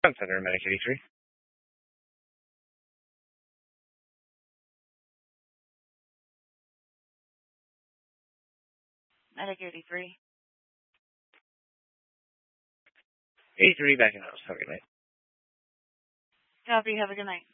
Center, Medic 83. Medic 83. 83 back in house. Have a good night. Copy. Have a good night.